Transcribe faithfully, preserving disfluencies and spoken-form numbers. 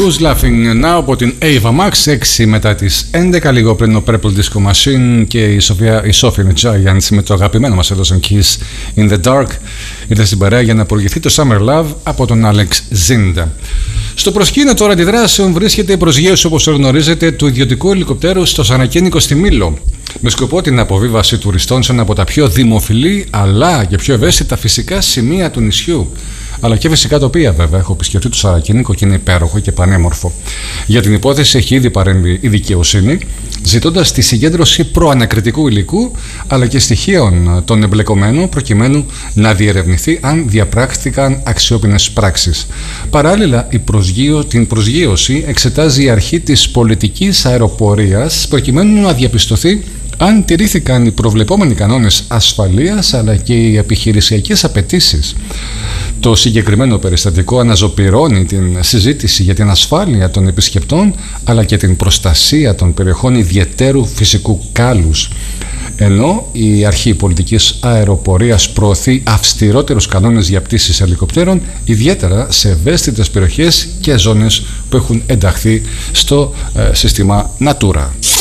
Who's Laughing Now από την Ava Max, έξι μετά τις έντεκα, λίγο πριν ο Purple Disco Machine και η Sophia, η Sophia and the Giants με το αγαπημένο μας έδωσαν Kiss in the Dark. Ήρθε στην παρέα για να προηγηθεί το Summer Love από τον Alex Zinda. Στο προσκήνιο τώρα αντιδράσεων βρίσκεται η προσγείωση, όπως γνωρίζετε, του ιδιωτικού ελικοπτέρου στο Σαρακίνικο στη Μήλο, με σκοπό την αποβίβαση τουριστών σε ένα από τα πιο δημοφιλή αλλά και πιο ευαίσθητα φυσικά σημεία του νησιού. Αλλά και φυσικά τοπία, βέβαια. Έχω επισκεφτεί το Σαρακίνικο και είναι υπέροχο και πανέμορφο. Για την υπόθεση έχει ήδη παρέμβει η δικαιοσύνη, ζητώντας τη συγκέντρωση προανακριτικού υλικού αλλά και στοιχείων των εμπλεκομένων, προκειμένου να διερευνηθεί αν διαπράχθηκαν αξιόπινες πράξεις. Παράλληλα, η προσγείω, την προσγείωση εξετάζει η αρχή της πολιτικής αεροπορίας, προκειμένου να διαπιστωθεί αν τηρήθηκαν οι προβλεπόμενοι κανόνες ασφαλείας αλλά και οι επιχειρησιακές απαιτήσεις. Το συγκεκριμένο περιστατικό αναζωπυρώνει την συζήτηση για την ασφάλεια των επισκεπτών αλλά και την προστασία των περιοχών ιδιαιτέρου φυσικού κάλους. Ενώ η αρχή πολιτικής αεροπορίας προωθεί αυστηρότερους κανόνες για πτήσεις ελικοπτέρων, ιδιαίτερα σε ευαίσθητες περιοχές και ζώνες που έχουν ενταχθεί στο ε, σύστημα Natura.